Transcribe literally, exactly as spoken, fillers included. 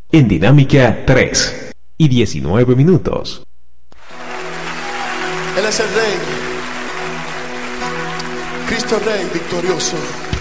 en Dinámica tres y diecinueve minutos. Él es el Rey, Cristo Rey victorioso.